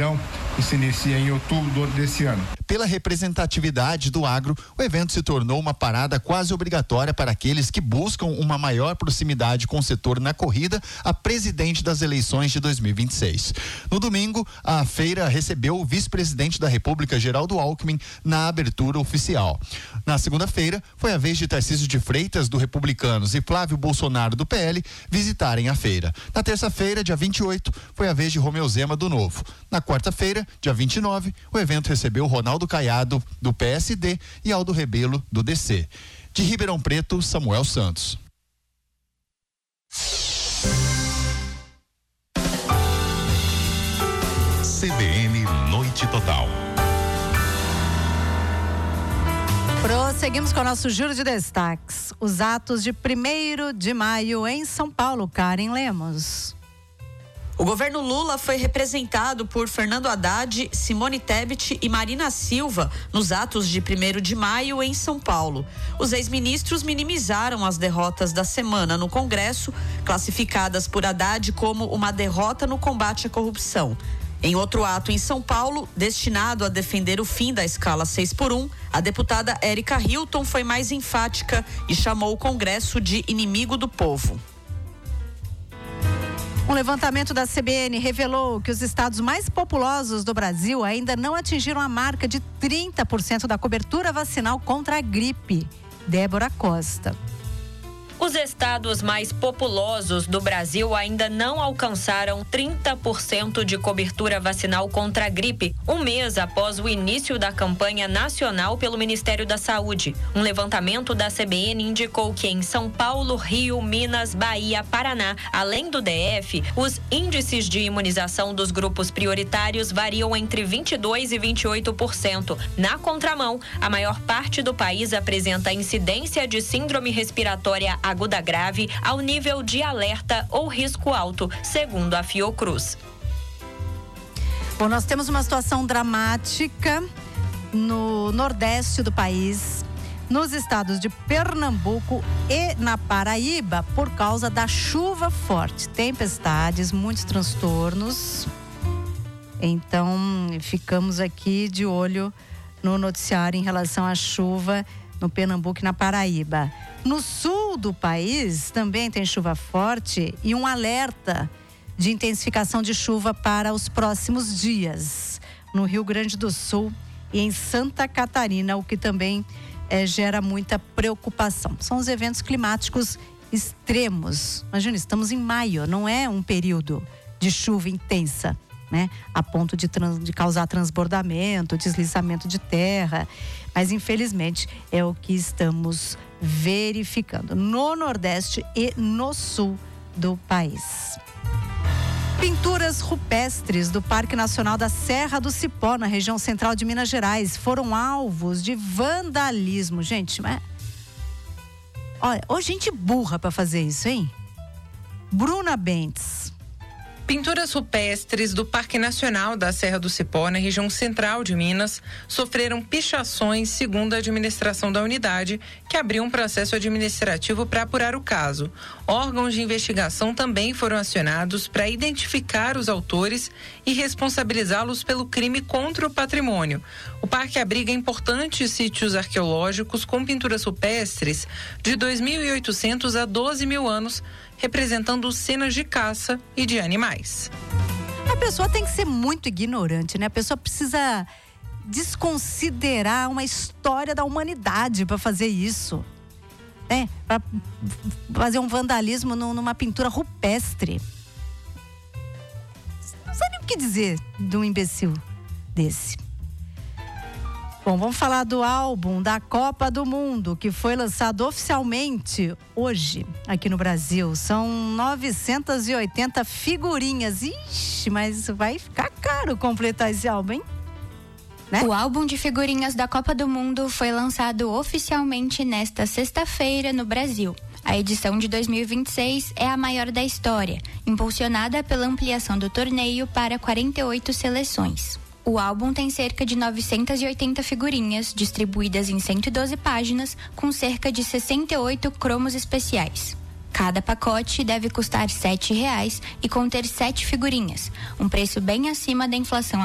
Feirão, que se inicia em outubro desse ano. Pela representatividade do agro, o evento se tornou uma parada quase obrigatória para aqueles que buscam uma maior proximidade com o setor na corrida a presidente das eleições de 2026. No domingo, a feira recebeu o vice-presidente da República, Geraldo Alckmin, na abertura oficial. Na segunda-feira, foi a vez de Tarcísio de Freitas, do Republicanos, e Flávio Bolsonaro, do PL, visitarem a feira. Na terça-feira, dia 28, foi a vez de Romeu Zema, do Novo. Na quarta-feira, dia 29, o evento recebeu Ronaldo Caiado, do PSD, e Aldo Rebelo, do DC. De Ribeirão Preto, Samuel Santos. CBN Noite Total. Prosseguimos com o nosso giro de destaques. Os atos de 1º de maio em São Paulo. Karen Lemos. O governo Lula foi representado por Fernando Haddad, Simone Tebet e Marina Silva nos atos de 1º de maio em São Paulo. Os ex-ministros minimizaram as derrotas da semana no Congresso, classificadas por Haddad como uma derrota no combate à corrupção. Em outro ato em São Paulo, destinado a defender o fim da escala 6x1, a deputada Érica Hilton foi mais enfática e chamou o Congresso de inimigo do povo. Um levantamento da CBN revelou que os estados mais populosos do Brasil ainda não atingiram a marca de 30% da cobertura vacinal contra a gripe. Débora Costa. Os estados mais populosos do Brasil ainda não alcançaram 30% de cobertura vacinal contra a gripe, um mês após o início da campanha nacional pelo Ministério da Saúde. Um levantamento da CBN indicou que em São Paulo, Rio, Minas, Bahia, Paraná, além do DF, os índices de imunização dos grupos prioritários variam entre 22% e 28%. Na contramão, a maior parte do país apresenta incidência de síndrome respiratória aguda grave ao nível de alerta ou risco alto, segundo a Fiocruz. Bom, nós temos uma situação dramática no nordeste do país, nos estados de Pernambuco e na Paraíba, por causa da chuva forte, tempestades, muitos transtornos. Então, ficamos aqui de olho no noticiário em relação à chuva no Pernambuco e na Paraíba. No sul do país também tem chuva forte e um alerta de intensificação de chuva para os próximos dias. No Rio Grande do Sul e em Santa Catarina, o que também gera muita preocupação. São os eventos climáticos extremos. Imagina, estamos em maio, não é um período de chuva intensa, né? A ponto de causar transbordamento, deslizamento de terra. Mas infelizmente é o que estamos verificando no Nordeste e no Sul do país. Pinturas rupestres do Parque Nacional da Serra do Cipó, na região central de Minas Gerais, foram alvos de vandalismo. Gente, mas... olha, ô gente burra pra fazer isso, hein? Bruna Bentes. Pinturas rupestres do Parque Nacional da Serra do Cipó, na região central de Minas, sofreram pichações, segundo a administração da unidade, que abriu um processo administrativo para apurar o caso. Órgãos de investigação também foram acionados para identificar os autores e responsabilizá-los pelo crime contra o patrimônio. O parque abriga importantes sítios arqueológicos com pinturas rupestres de 2.800 a 12.000 anos, representando cenas de caça e de animais. A pessoa tem que ser muito ignorante, né? A pessoa precisa desconsiderar uma história da humanidade para fazer isso, né? Para fazer um vandalismo numa pintura rupestre. Não sei nem o que dizer de um imbecil desse. Bom, vamos falar do álbum da Copa do Mundo, que foi lançado oficialmente hoje aqui no Brasil. São 980 figurinhas. Ixi, mas vai ficar caro completar esse álbum, hein? Né? O álbum de figurinhas da Copa do Mundo foi lançado oficialmente nesta sexta-feira no Brasil. A edição de 2026 é a maior da história, impulsionada pela ampliação do torneio para 48 seleções. O álbum tem cerca de 980 figurinhas, distribuídas em 112 páginas, com cerca de 68 cromos especiais. Cada pacote deve custar R$ 7 e conter 7 figurinhas, um preço bem acima da inflação